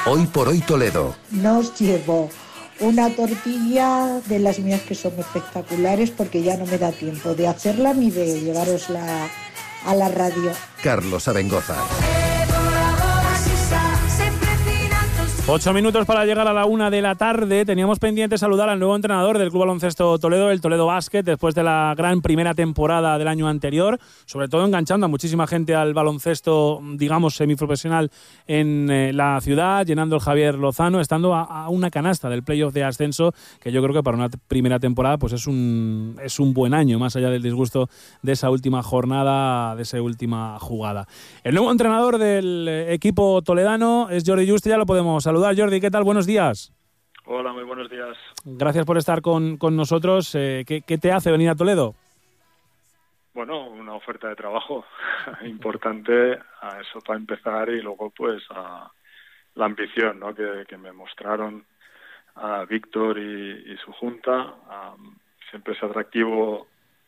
Hoy por hoy Toledo. Nos llevo una tortilla de las mías que son espectaculares porque ya no me da tiempo de hacerla ni de llevarosla a la radio. Carlos Abengoza. 8 minutos para llegar a la 1 de la tarde. Teníamos pendiente saludar al nuevo entrenador del Club Baloncesto Toledo, el Toledo Basket, después de la gran primera temporada del año anterior, sobre todo enganchando a muchísima gente al baloncesto, digamos, semiprofesional en la ciudad, llenando el Javier Lozano, estando a una canasta del playoff de ascenso, que yo creo que para una primera temporada pues es un buen año, más allá del disgusto de esa última jornada, de esa última jugada. El nuevo entrenador del equipo toledano es Jordi Juste, ya lo podemos saludar. Jordi, ¿qué tal? Buenos días. Hola, muy buenos días. Gracias por estar con nosotros. ¿Qué te hace venir a Toledo? Bueno, una oferta de trabajo importante, a eso para empezar, y luego pues a la ambición, ¿no?, que me mostraron a Víctor y su junta. Siempre es atractivo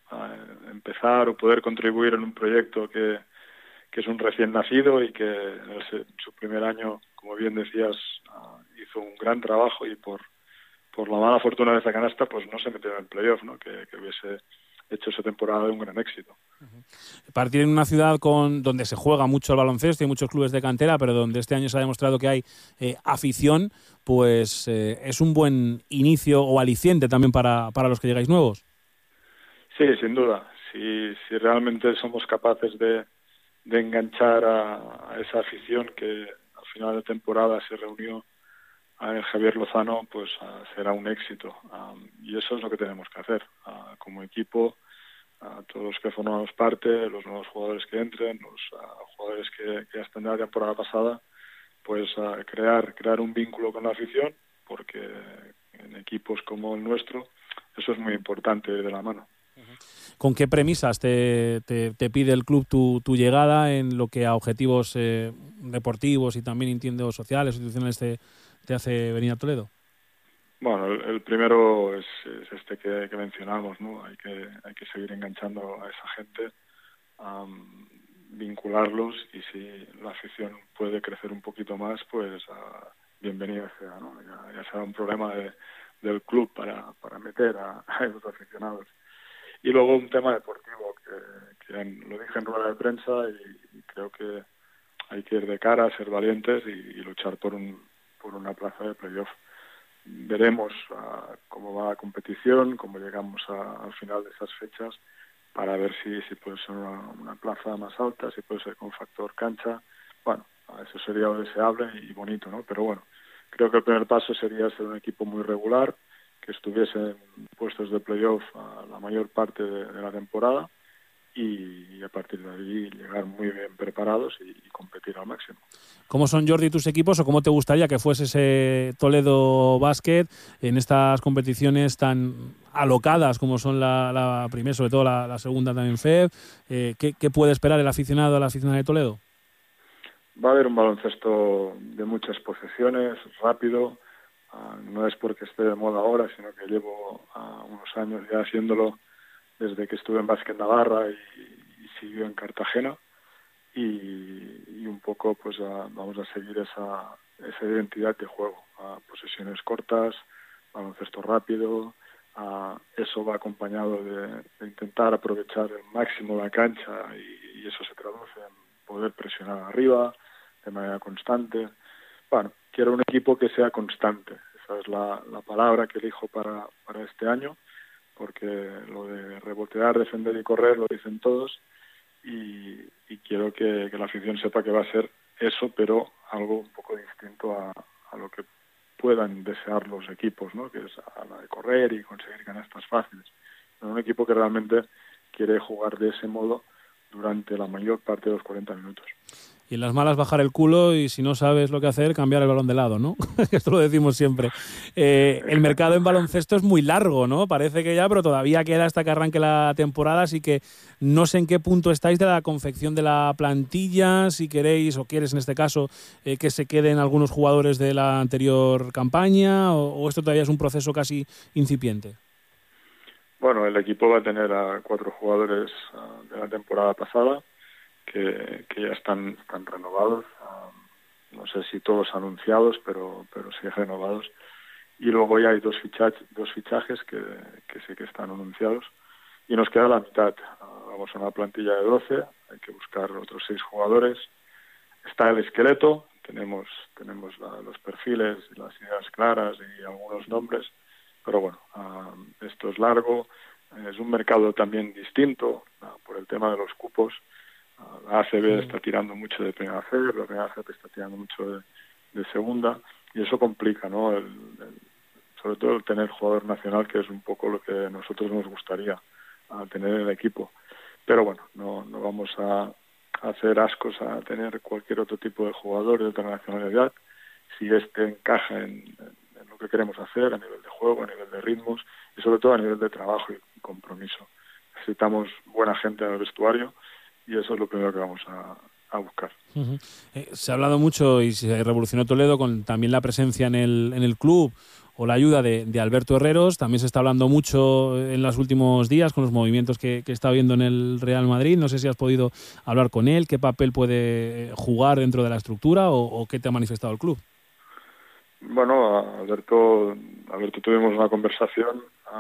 empezar o poder contribuir en un proyecto que es un recién nacido y que en su primer año, como bien decías, hizo un gran trabajo, y por la mala fortuna de esa canasta pues no se metió en el playoff, ¿no?, que hubiese hecho esa temporada de un gran éxito. Partir en una ciudad donde se juega mucho el baloncesto y muchos clubes de cantera, pero donde este año se ha demostrado que hay afición, pues es un buen inicio o aliciente también para los que llegáis nuevos. Sí, sin duda. Si realmente somos capaces de enganchar a esa afición que al final de temporada se reunió en el Javier Lozano, pues será un éxito. Y eso es lo que tenemos que hacer como equipo, todos los que formamos parte, los nuevos jugadores que entren, los jugadores que ya están de la temporada pasada, pues crear un vínculo con la afición, porque en equipos como el nuestro eso es muy importante, de la mano. ¿Con qué premisas te pide el club tu llegada en lo que a objetivos deportivos y también, entiendo, sociales, institucionales te hace venir a Toledo? Bueno, el primero es este que mencionamos, ¿no? Hay que seguir enganchando a esa gente, vincularlos, y si la afición puede crecer un poquito más, pues bienvenida sea, ¿no? Ya será un problema del club para meter a esos aficionados. Y luego un tema deportivo que lo dije en rueda de prensa, y creo que hay que ir de cara, ser valientes y luchar por una plaza de playoff. Veremos cómo va la competición, cómo llegamos al final de esas fechas, para ver si puede ser una plaza más alta, si puede ser con factor cancha. Bueno, eso sería lo deseable y bonito, ¿no? Pero bueno, creo que el primer paso sería ser un equipo muy regular, que estuviese en puestos de playoff la mayor parte de la temporada, y a partir de ahí llegar muy bien preparados y competir al máximo. ¿Cómo son, Jordi, tus equipos, o cómo te gustaría que fuese ese Toledo Basket en estas competiciones tan alocadas como son la primera, sobre todo la segunda también FEB? ¿Qué puede esperar el aficionado a la aficionada de Toledo? Va a haber un baloncesto de muchas posesiones, rápido. No es porque esté de moda ahora, sino que llevo unos años ya haciéndolo desde que estuve en Básquet Navarra y siguió en Cartagena, y un poco pues vamos a seguir esa identidad de juego, posesiones cortas, baloncesto rápido. Eso va acompañado de intentar aprovechar el máximo la cancha, y eso se traduce en poder presionar arriba de manera constante. Bueno, quiero un equipo que sea constante. Esa es la palabra que elijo para este año, porque lo de rebotear, defender y correr lo dicen todos, y quiero que la afición sepa que va a ser eso, pero algo un poco distinto a lo que puedan desear los equipos, ¿no?, que es a la de correr y conseguir canastas fáciles. Pero un equipo que realmente quiere jugar de ese modo durante la mayor parte de los 40 minutos. Y en las malas bajar el culo, y si no sabes lo que hacer, cambiar el balón de lado, ¿no? Esto lo decimos siempre. El mercado en baloncesto es muy largo, ¿no? Parece que ya, pero todavía queda hasta que arranque la temporada, así que no sé en qué punto estáis de la confección de la plantilla, si queréis o quieres en este caso que se queden algunos jugadores de la anterior campaña, o esto todavía es un proceso casi incipiente. Bueno, el equipo va a tener a 4 jugadores de la temporada pasada, que ya están renovados. No no sé si todos anunciados, pero sí renovados. Y luego ya hay dos fichajes que sí que están anunciados. Y nos queda la mitad. Vamos a una plantilla de 12, hay que buscar otros 6 jugadores. Está el esqueleto, tenemos los perfiles, las ideas claras y algunos nombres, pero bueno, esto es largo, es un mercado también distinto por el tema de los cupos. La ACB está tirando mucho de primera C, la primera C está tirando mucho de segunda, y eso complica, ¿no? Sobre todo el tener jugador nacional, que es un poco lo que a nosotros nos gustaría tener en el equipo. Pero bueno, no vamos a hacer ascos a tener cualquier otro tipo de jugador de otra nacionalidad, si encaja en lo que queremos hacer a nivel de juego, a nivel de ritmos y sobre todo a nivel de trabajo y compromiso. Necesitamos buena gente en el vestuario y eso es lo primero que vamos a buscar. Uh-huh. Se ha hablado mucho y se revolucionó Toledo con también la presencia en el club o la ayuda de Alberto Herreros. También se está hablando mucho en los últimos días con los movimientos que está viendo en el Real Madrid. No sé si has podido hablar con él, qué papel puede jugar dentro de la estructura o qué te ha manifestado el club. Bueno, Alberto tuvimos una conversación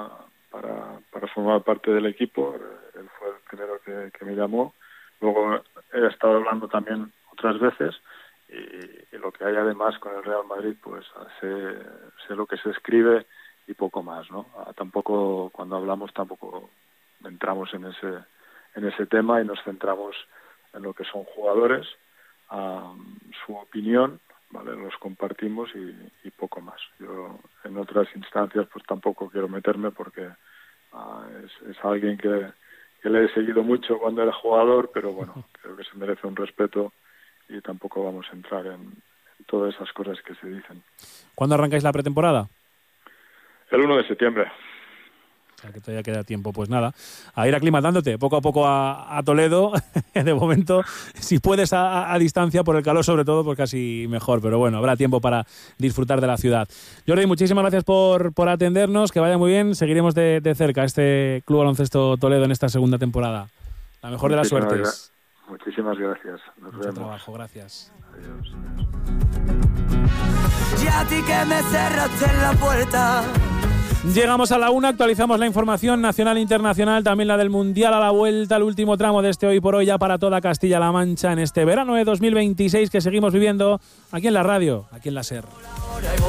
para formar parte del equipo. Él fue el primero que me llamó. Luego he estado hablando también otras veces y lo que hay además con el Real Madrid, pues sé lo que se escribe y poco más, ¿no? Tampoco, cuando hablamos, tampoco entramos en ese tema y nos centramos en lo que son jugadores, su opinión, ¿vale? Los compartimos y poco más. Yo en otras instancias pues tampoco quiero meterme porque es alguien que le he seguido mucho cuando era jugador, pero bueno, creo que se merece un respeto y tampoco vamos a entrar en todas esas cosas que se dicen. ¿Cuándo arrancáis la pretemporada? El 1 de septiembre. O sea, que todavía queda tiempo. Pues nada, a ir aclimatándote poco a poco a Toledo. De momento, si puedes a distancia, por el calor sobre todo, pues casi mejor. Pero bueno, habrá tiempo para disfrutar de la ciudad. Jordi, muchísimas gracias por atendernos. Que vaya muy bien. Seguiremos de cerca este Club Baloncesto Toledo en esta segunda temporada. La mejor de las suertes. Muchísimas gracias. Nos Mucho vemos. trabajo, gracias. Adiós. Y a ti que me cerraste en la puerta. Llegamos a la 1, actualizamos la información nacional e internacional, también la del Mundial a la vuelta, el último tramo de este Hoy por Hoy ya para toda Castilla-La Mancha en este verano de 2026 que seguimos viviendo aquí en la radio, aquí en la SER.